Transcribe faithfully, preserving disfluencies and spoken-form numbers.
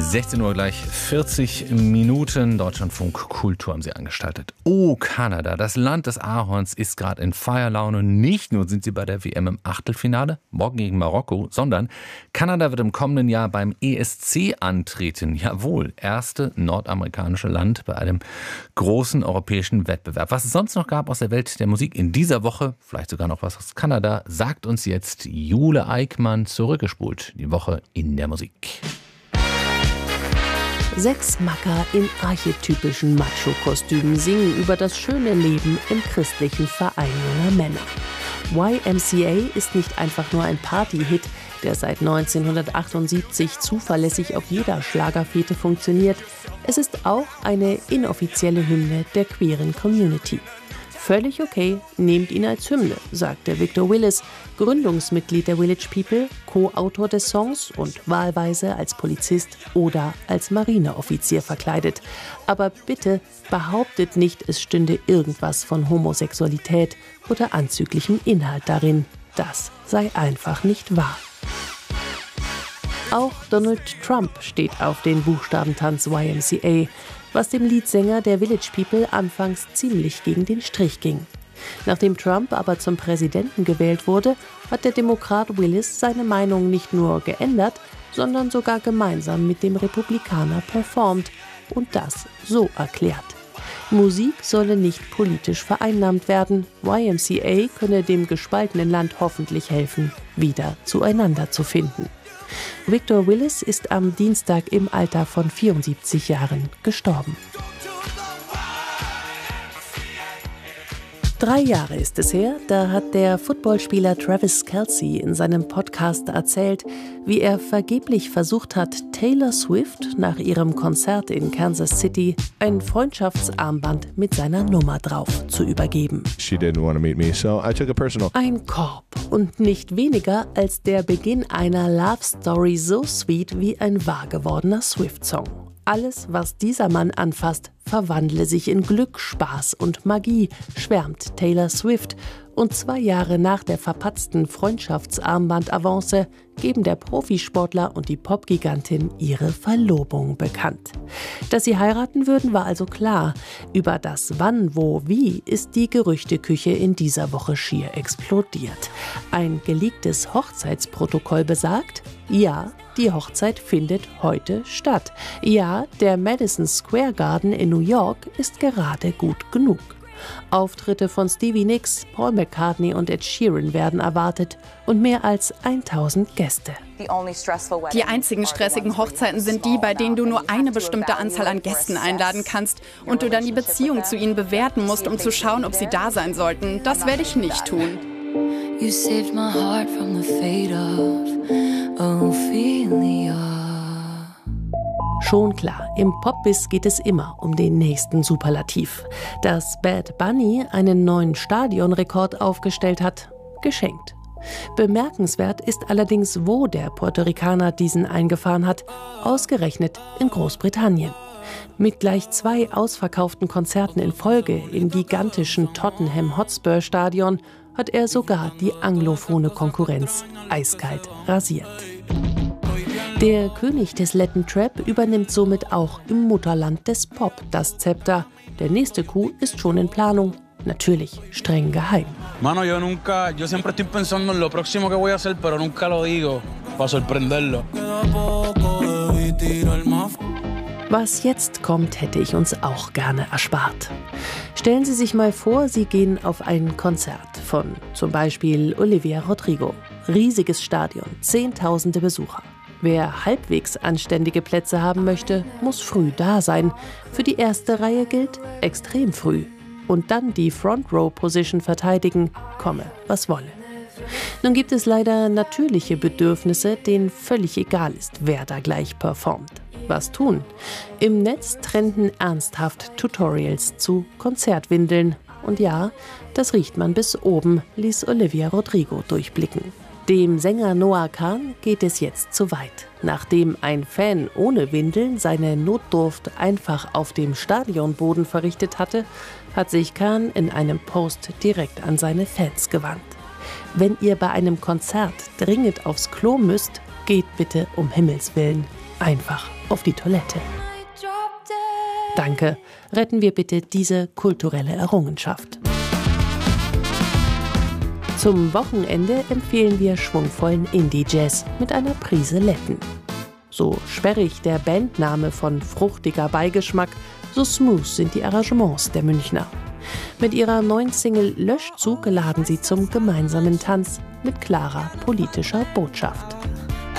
sechzehn Uhr gleich vierzig Minuten. Deutschlandfunk Kultur haben Sie angestaltet. Oh, Kanada, das Land des Ahorns, ist gerade in Feierlaune. Nicht nur sind sie bei der W M im Achtelfinale, morgen gegen Marokko, sondern Kanada wird im kommenden Jahr beim E S C antreten. Jawohl, erste nordamerikanische Land bei einem großen europäischen Wettbewerb. Was es sonst noch gab aus der Welt der Musik in dieser Woche, vielleicht sogar noch was aus Kanada, sagt uns jetzt Jule Eickmann, zurückgespult. Die Woche in der Musik. Sechs Macker in archetypischen Macho-Kostümen singen über das schöne Leben im christlichen Verein junger Männer. Y M C A ist nicht einfach nur ein Party-Hit, der seit neunzehnhundertachtundsiebzig zuverlässig auf jeder Schlagerfete funktioniert. Es ist auch eine inoffizielle Hymne der queeren Community. Völlig okay, nehmt ihn als Hymne, sagte Victor Willis, Gründungsmitglied der Village People, Co-Autor des Songs und wahlweise als Polizist oder als Marineoffizier verkleidet. Aber bitte behauptet nicht, es stünde irgendwas von Homosexualität oder anzüglichem Inhalt darin. Das sei einfach nicht wahr. Auch Donald Trump steht auf den Buchstabentanz Y M C A, was dem Leadsänger der Village People anfangs ziemlich gegen den Strich ging. Nachdem Trump aber zum Präsidenten gewählt wurde, hat der Demokrat Willis seine Meinung nicht nur geändert, sondern sogar gemeinsam mit dem Republikaner performt und das so erklärt. Musik solle nicht politisch vereinnahmt werden. Y M C A könne dem gespaltenen Land hoffentlich helfen, wieder zueinander zu finden. Victor Willis ist am Dienstag im Alter von vierundsiebzig Jahren gestorben. Drei Jahre ist es her, da hat der Footballspieler Travis Kelce in seinem Podcast erzählt, wie er vergeblich versucht hat, Taylor Swift nach ihrem Konzert in Kansas City ein Freundschaftsarmband mit seiner Nummer drauf zu übergeben. She didn't want to meet me, so I took a personal. Ein Korb und nicht weniger als der Beginn einer Love Story so sweet wie ein wahr gewordener Swift-Song. Alles, was dieser Mann anfasst, verwandle sich in Glück, Spaß und Magie, schwärmt Taylor Swift. Und zwei Jahre nach der verpatzten Freundschaftsarmband-Avance geben der Profisportler und die Popgigantin ihre Verlobung bekannt. Dass sie heiraten würden, war also klar. Über das Wann, Wo, Wie ist die Gerüchteküche in dieser Woche schier explodiert. Ein geleaktes Hochzeitsprotokoll besagt, ja, die Hochzeit findet heute statt. Ja, der Madison Square Garden in New York ist gerade gut genug. Auftritte von Stevie Nicks, Paul McCartney und Ed Sheeran werden erwartet und mehr als tausend Gäste. Die einzigen stressigen Hochzeiten sind die, bei denen du nur eine bestimmte Anzahl an Gästen einladen kannst und du dann die Beziehung zu ihnen bewerten musst, um zu schauen, ob sie da sein sollten. Das werde ich nicht tun. You saved my heart from the fate of Ophelia. Schon klar, im Popbiz geht es immer um den nächsten Superlativ. Dass Bad Bunny einen neuen Stadionrekord aufgestellt hat, geschenkt. Bemerkenswert ist allerdings, wo der Puerto Ricaner diesen eingefahren hat, ausgerechnet in Großbritannien. Mit gleich zwei ausverkauften Konzerten in Folge im gigantischen Tottenham Hotspur Stadion hat er sogar die anglophone Konkurrenz eiskalt rasiert. Der König des Latin Trap übernimmt somit auch im Mutterland des Pop das Zepter. Der nächste Coup ist schon in Planung, natürlich streng geheim. Mano, yo nunca, yo siempre estoy pensando en lo próximo que voy a hacer, pero nunca lo digo, para sorprenderlo. Was jetzt kommt, hätte ich uns auch gerne erspart. Stellen Sie sich mal vor, Sie gehen auf ein Konzert von zum Beispiel Olivia Rodrigo. Riesiges Stadion, zehntausende Besucher. Wer halbwegs anständige Plätze haben möchte, muss früh da sein. Für die erste Reihe gilt extrem früh. Und dann die Front-Row-Position verteidigen, komme, was wolle. Nun gibt es leider natürliche Bedürfnisse, denen völlig egal ist, wer da gleich performt. Was tun? Im Netz trenden ernsthaft Tutorials zu Konzertwindeln. Und ja, das riecht man bis oben, ließ Olivia Rodrigo durchblicken. Dem Sänger Noah Kahan geht es jetzt zu weit. Nachdem ein Fan ohne Windeln seine Notdurft einfach auf dem Stadionboden verrichtet hatte, hat sich Kahan in einem Post direkt an seine Fans gewandt. Wenn ihr bei einem Konzert dringend aufs Klo müsst, geht bitte um Himmels Willen einfach auf die Toilette. Danke, retten wir bitte diese kulturelle Errungenschaft. Zum Wochenende empfehlen wir schwungvollen Indie-Jazz mit einer Prise Letten. So sperrig der Bandname von fruchtiger Beigeschmack, so smooth sind die Arrangements der Münchner. Mit ihrer neuen Single Löschzug laden sie zum gemeinsamen Tanz mit klarer politischer Botschaft.